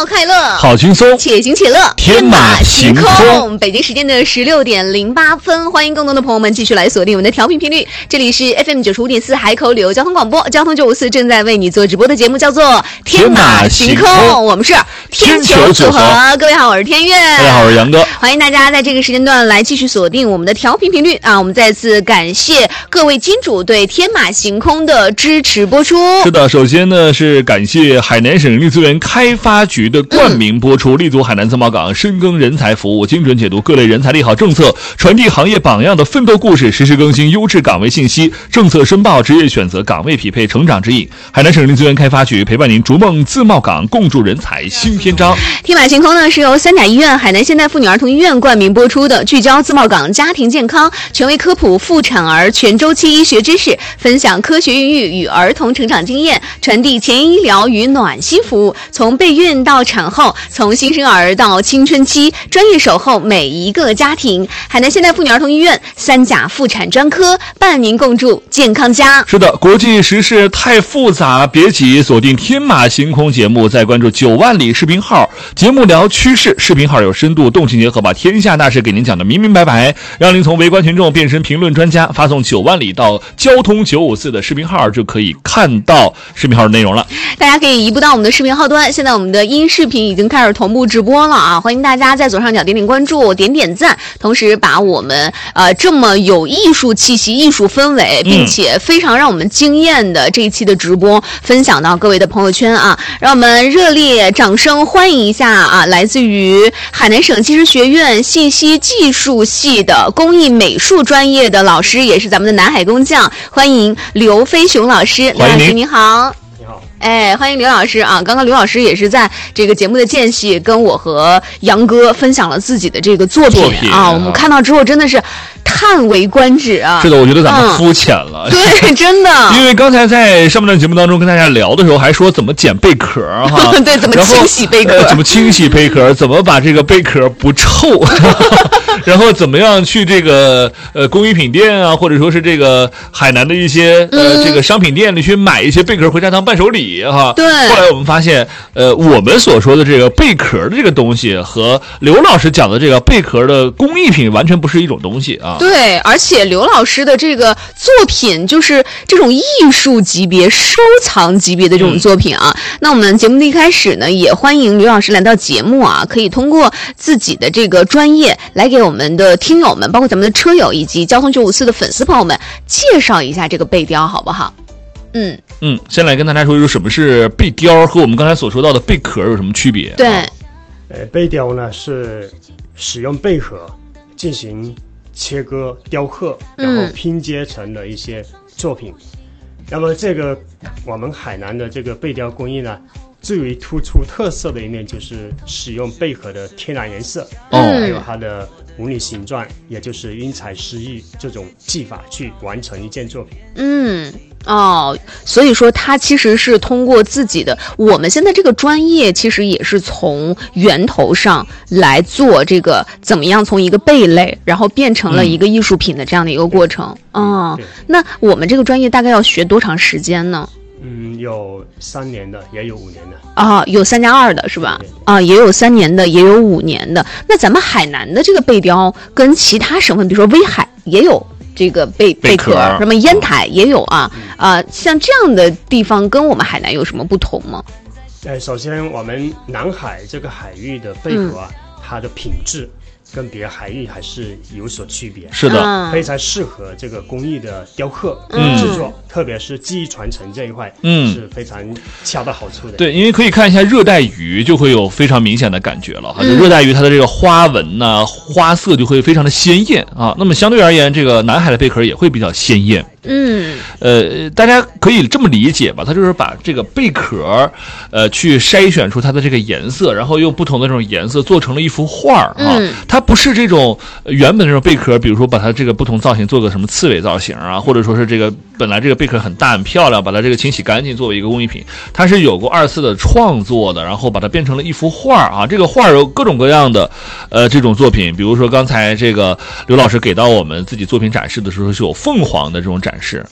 好快乐， 好轻松， 且行且乐， 天马行空。 北京时间的16:08，欢迎更多的朋友们继续来锁定我们的调频频率，这里是 FM 95.4海口旅游交通广播，交通954正在为你做直播的节目叫做天马行空，我们是天球组合。各位好，我是天悦， 大家好，我是杨哥， 欢迎大家在这个时间段来继续锁定我们的调频频率啊！我们再次感谢各位金主对天马行空的支持播出。 是的，首先呢是感谢海南省人力资源开发局的冠名播出，立足海南自贸港，深耕人才服务，精准解读各类人才利好政策，传递行业榜样的奋斗故事，实时更新优质岗位信息，政策申报、职业选择、岗位匹配、成长指引。海南省人力资源开发局陪伴您逐梦自贸港，共筑人才新篇章。 天马行空呢是由三甲医院、海南现代妇女儿童医院冠名播出的，聚焦自贸港家庭健康，权威科普妇产儿全周期医学知识，分享科学孕育与儿童成长经验，传递前沿医疗与暖心服务，从备孕到产后，从新生儿到青春期，专业守候每一个家庭。海南现代妇女儿童医院三甲妇产专科伴您共筑健康家。 是的，国际时事太复杂，别急，锁定天马行空节目，再关注9万里视频号，节目聊趋势，视频号有深度动情结合，把天下大事给您讲得明明白白，让您从围观群众变身评论专家。发送9万里到交通954的视频号，就可以看到视频号的内容了。 大家可以移步到我们的视频号端，现在我们的音视频已经开始同步直播了啊！欢迎大家在左上角点点关注，点点赞，同时把我们这么有艺术气息、艺术氛围，并且非常让我们惊艳的这一期的直播分享到各位的朋友圈啊！让我们热烈掌声欢迎一下啊！来自于海南省技师学院信息技术系的工艺美术专业的老师，也是咱们的南海工匠，欢迎刘飞雄老师。刘老师你好。哎，欢迎刘老师啊！刚刚刘老师也是在这个节目的间隙跟我和杨哥分享了自己的这个作品啊，我们看到之后真的是叹为观止啊！是的，我觉得咱们肤浅了， 对，真的。 因为刚才在上半段节目当中跟大家聊的时候，还说怎么捡贝壳哈， 对，怎么清洗贝壳， 怎么清洗贝壳，怎么把这个贝壳不臭，然后怎么样去这个工艺品店啊，或者说是这个海南的一些这个商品店里去买一些贝壳回家当伴手礼哈。 对。 后来我们发现，我们所说的这个贝壳的这个东西和刘老师讲的这个贝壳的工艺品完全不是一种东西啊。 对，而且刘老师的这个作品就是这种艺术级别、收藏级别的这种作品啊。那我们节目的一开始呢，也欢迎刘老师来到节目啊，可以通过自己的这个专业来给我们的听友们，包括咱们的车友以及交通954的粉丝朋友们介绍一下这个贝雕，好不好？ 先来跟大家说一说什么是贝雕，和我们刚才所说到的贝壳有什么区别？ 对， 贝雕呢是使用贝壳进行切割、雕刻，然后拼接成的一些作品。那么这个我们海南的这个贝雕工艺呢，最为突出特色的一面就是使用贝壳的天然颜色，还有它的纹理形状，也就是因材施艺这种技法去完成一件作品。 所以说他其实是通过自己的，我们现在这个专业其实也是从源头上来做这个怎么样从一个贝类然后变成了一个艺术品的这样的一个过程。那我们这个专业大概要学多长时间呢？ 有3年的，也有5年的。 有3+2的是吧？也有3年的，也有5年的。那咱们海南的这个贝雕跟其他省份，比如说威海也有这个贝壳，什么烟台也有啊。像这样的地方跟我们海南有什么不同吗？ 首先我们南海这个海域的贝壳它的品质跟别的海域还是有所区别， 是的， 非常适合这个工艺的雕刻制作，特别是技艺传承这一块，是非常恰到好处的。 对，因为可以看一下热带鱼，就会有非常明显的感觉了。就热带鱼它的这个花纹呐、花色就会非常的鲜艳啊。那么相对而言，这个南海的贝壳也会比较鲜艳。大家可以这么理解吧，它就是把这个贝壳去筛选出它的这个颜色，然后用不同的这种颜色做成了一幅画啊。它不是这种原本这种贝壳，比如说把它这个不同造型做个什么刺猬造型啊，或者说是这个本来这个贝壳很大很漂亮，把它这个清洗干净作为一个工艺品，它是有过2次的创作的，然后把它变成了一幅画啊。这个画有各种各样的这种作品，比如说刚才这个刘老师给到我们自己作品展示的时候是有凤凰的这种展示